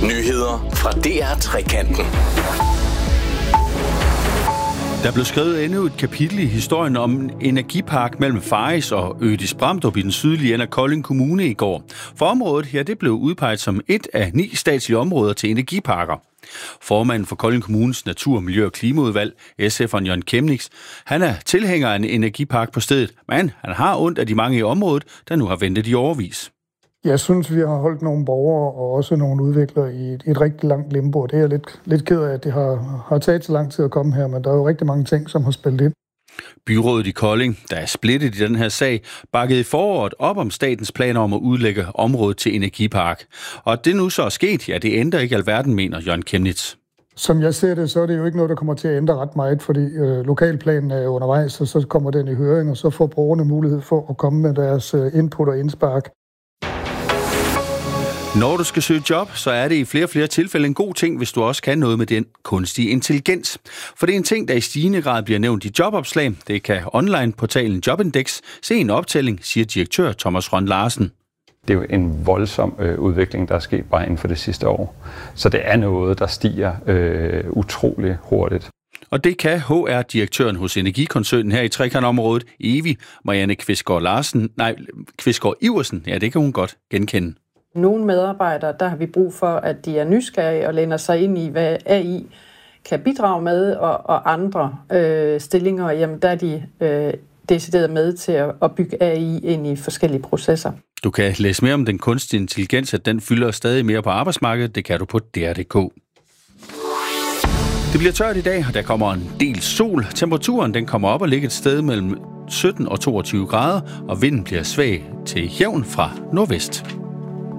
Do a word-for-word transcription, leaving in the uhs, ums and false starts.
Nyheder fra D R Trekanten. Der blev skrevet endnu et kapitel i historien om en energipark mellem Farris og Ødis Bramdrup i den sydlige ende af Kolding Kommune i går. For området her, det blev udpeget som et af ni statslige områder til energiparker. Formanden for Kolding Kommunes Natur-, Miljø- og Klimaudvalg, S F'eren Jørgen Kemnitz, han er tilhænger af en energipark på stedet, men han har ondt af de mange i området, der nu har ventet i årevis. Jeg synes, vi har holdt nogle borgere og også nogle udviklere i et, et rigtig langt limbo. Det er jeg lidt, lidt ked af, at det har, har taget så lang tid at komme her, men der er jo rigtig mange ting, som har spillet ind. Byrådet i Kolding, der er splittet i den her sag, bakkede i foråret op om statens planer om at udlægge området til energipark. Og det nu så er sket, ja, det ændrer ikke alverden, mener Jørgen Kemnitz. Som jeg ser det, så er det jo ikke noget, der kommer til at ændre ret meget, fordi øh, lokalplanen er undervejs, og så kommer den i høring, og så får borgerne mulighed for at komme med deres øh, input og indspark. Når du skal søge job, så er det i flere og flere tilfælde en god ting, hvis du også kan noget med den kunstige intelligens. For det er en ting, der i stigende grad bliver nævnt i jobopslag. Det kan online-portalen Jobindex se en optælling, siger direktør Thomas Rønn Larsen. Det er jo en voldsom øh, udvikling, der er sket bare inden for det sidste år. Så det er noget, der stiger øh, utrolig hurtigt. Og det kan H R-direktøren hos Energikoncernen her i Trekantområdet, Evi, Marianne Kvistgaard Larsen, nej, Kvistgaard Iversen, ja, det kan hun godt genkende. Nogle medarbejdere, der har vi brug for, at de er nysgerrige og læner sig ind i, hvad A I kan bidrage med, og, og andre øh, stillinger, jamen der er de øh, decideret med til at, at bygge A I ind i forskellige processer. Du kan læse mere om den kunstige intelligens, at den fylder stadig mere på arbejdsmarkedet. Det kan du på D R punktum d k. Det bliver tørt i dag, og der kommer en del sol. Temperaturen den kommer op og ligger et sted mellem sytten og toogtyve grader, og vinden bliver svag til jævn fra nordvest.